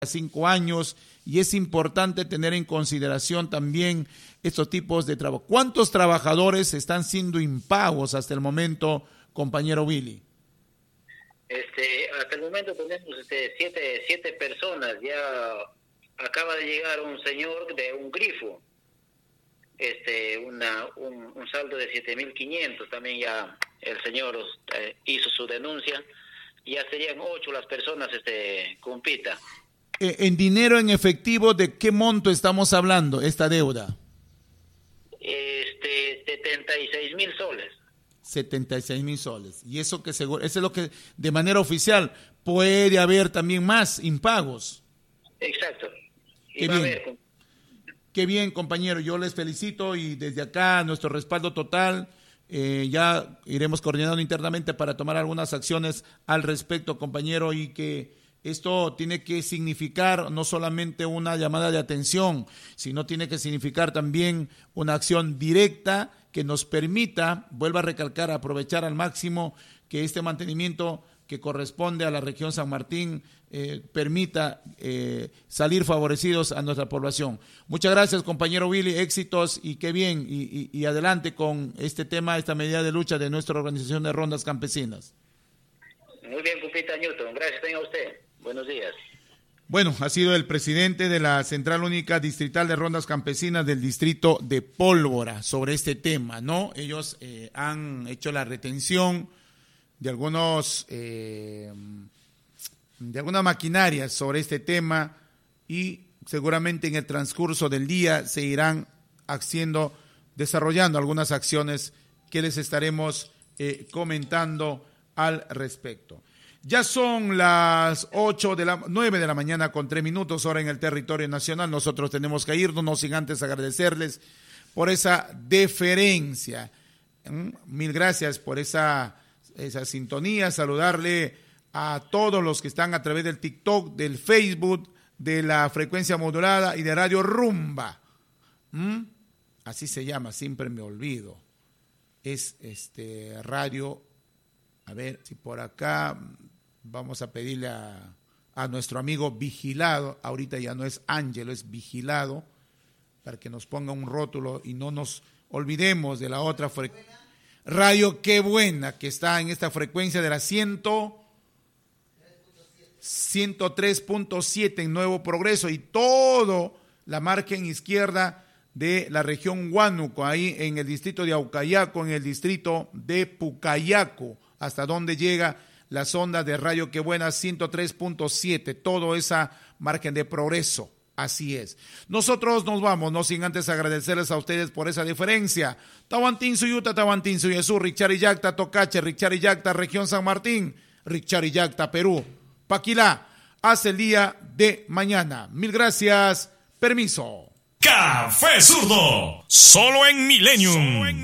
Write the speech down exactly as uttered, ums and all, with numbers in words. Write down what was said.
cinco años, y es importante tener en consideración también estos tipos de trabajo. ¿Cuántos trabajadores están siendo impagos hasta el momento, compañero Willy? Este, hasta el momento tenemos este, siete, siete personas. Ya acaba de llegar un señor de un grifo, este, una, un, un saldo de siete mil quinientos. También ya el señor eh, hizo su denuncia. Ya serían ocho las personas, este, compita. Eh, en dinero en efectivo, ¿de qué monto estamos hablando esta deuda? Este, setenta y seis mil soles. setenta y seis mil soles. Y eso que seguro, eso es lo que de manera oficial puede haber también más impagos. Exacto. Qué bien. Qué bien, compañero. Yo les felicito y desde acá nuestro respaldo total. Eh, ya iremos coordinando internamente para tomar algunas acciones al respecto, compañero, y que esto tiene que significar no solamente una llamada de atención, sino tiene que significar también una acción directa que nos permita, vuelvo a recalcar, aprovechar al máximo que este mantenimiento que corresponde a la región San Martín eh, permita eh, salir favorecidos a nuestra población. Muchas gracias, compañero Willy, éxitos y qué bien, y, y, y adelante con este tema, esta medida de lucha de nuestra organización de rondas campesinas. Muy bien, Cupita Newton, gracias tenga usted. Buenos días. Bueno, ha sido el presidente de la Central Única Distrital de Rondas Campesinas del distrito de Pólvora sobre este tema, ¿no? Ellos eh, han hecho la retención de algunos eh, de algunas maquinarias sobre este tema y seguramente en el transcurso del día se irán haciendo, desarrollando algunas acciones que les estaremos eh, comentando al respecto. Ya son las ocho de la nueve de la mañana con tres minutos hora en el territorio nacional. Nosotros tenemos que irnos, no sin antes agradecerles por esa deferencia. ¿Mm? Mil gracias por esa, esa sintonía. Saludarle a todos los que están a través del TikTok, del Facebook, de la frecuencia modulada y de Radio Rumba. ¿Mm? Así se llama, siempre me olvido. Es este radio. A ver si por acá vamos a pedirle a, a nuestro amigo Vigilado, ahorita ya no es Ángelo, es Vigilado, para que nos ponga un rótulo y no nos olvidemos de la otra frecuencia. Radio Qué Buena, que está en esta frecuencia de la ciento tres punto siete en Nuevo Progreso y todo la margen izquierda de la región Huánuco, ahí en el distrito de Aucayaco, en el distrito de Pucayaco, hasta donde llega la sonda de Radio Qué Buena ciento tres punto siete, todo esa margen de progreso, así es. Nosotros nos vamos, no sin antes agradecerles a ustedes por esa diferencia. Tahuantín Suyuta, Tahuantín Suyesú, Richariyacta, Tocache, Richariyacta, región San Martín, Richariyacta, Perú, Paquilá, hasta el día de mañana. Mil gracias, permiso. Café Zurdo, solo en Millennium.